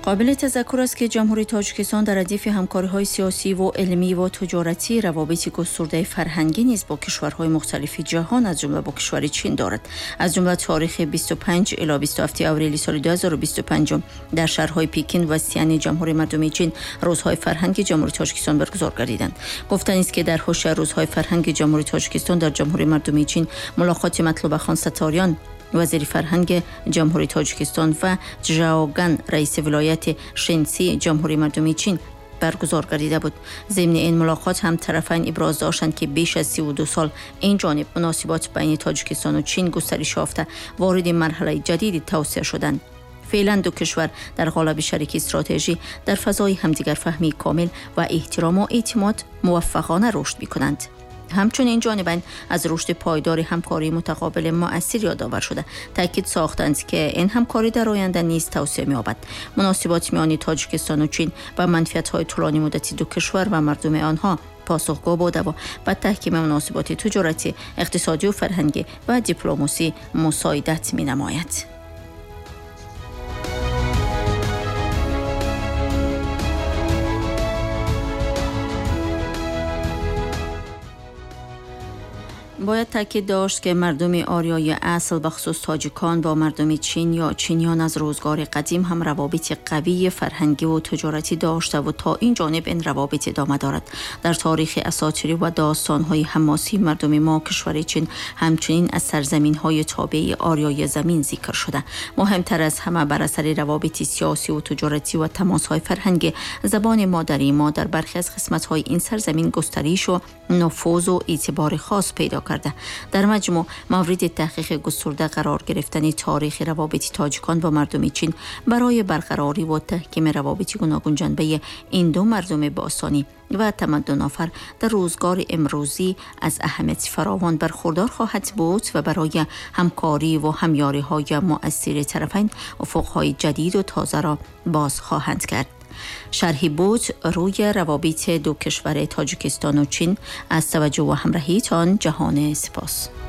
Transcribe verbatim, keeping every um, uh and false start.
قابل تذکر است که جمهوری تاجیکستان در ردیف همکاری‌های سیاسی و علمی و تجارتی روابط گسترده فرهنگی نیز با کشورهای مختلف جهان از جمله با کشور چین دارد. از جمله تاریخ بیست و پنج الی بیست و هفت آوریل سال دو هزار و بیست و پنج در شهرهای پکین و سیان جمهوری مردمی چین روزهای فرهنگی جمهوری تاجیکستان برگزار گردیدند. گفتنی است که در حوش روزهای فرهنگی جمهوری تاجیکستان در جمهوری مردمی چین ملاقات مطلوب خان ستاریان وزیر فرهنگ جمهوری تاجیکستان و جاوگان رئیس ولایت شنسی جمهوری مردمی چین برگزار گردیده بود. ضمن این ملاقات هم طرفین ابراز داشتند که بیش از سی و دو سال این جانب مناسبات بین تاجیکستان و چین گسترش یافته وارد مرحله جدیدی توسعه شدند. فعلا دو کشور در قالب شریک استراتژی در فضای همدیگر فهمی کامل و احترام و اعتماد موفقانه رشد می‌کنند. همچنین جانبین از رشد پایدار همکاری متقابل مؤثر یادآور شده تاکید ساختند که این همکاری در آینده نیز توسعه می‌یابد. مناسبات میان تاجیکستان و چین و منفعت‌های طولانی مدتی دو کشور و مردم آنها پاسخگو بوده و به تحکیم مناسبات تجارتی، اقتصادی و فرهنگی و دیپلماسی مساعدت می‌نماید. باید تاکید داشت که مردم آریای اصل بخصوص تاجیکان با مردم چین یا چینیان از روزگار قدیم هم روابط قوی فرهنگی و تجارتی داشته و تا این جانب این روابط ادامه دارد. در تاریخ اساطیری و داستان‌های حماسی مردم ما کشور چین همچنین از سرزمین‌های تابع آریای زمین ذکر شده. مهمتر از همه بر اثر روابط سیاسی و تجارتی و تماس‌های فرهنگی زبان مادری ما در برخی از قسمت‌های این سرزمین گسترش و نفوذ و اعتبار خاص پیدا کرده. در مجموع مورد تحقیق گسترده قرار گرفتن تاریخ روابط تاجیکان با مردم چین برای برقراری و تحکیم روابط گوناگون جنبه این دو مردم باستانی و تمدن آفر در روزگار امروزی از اهمیت فراوان برخوردار خواهد بود و برای همکاری و همیاری های مؤثر طرفین افقهای جدید و تازه را باز خواهند کرد. شرحی بود روی روابط دو کشور تاجیکستان و چین. از توجه و همراهیتان جهان سپاس.